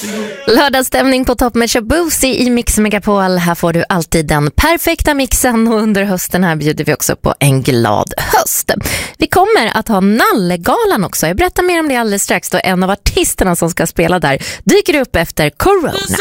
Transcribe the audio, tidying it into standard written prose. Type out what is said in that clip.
Lördagsstämning på topp med Shabuzi i Mix Megapol. Här får du alltid den perfekta mixen och under hösten här bjuder vi också på en glad höst. Vi kommer att ha Nallegalan också. Jag berättar mer om det alldeles strax då en av artisterna som ska spela där dyker upp efter corona.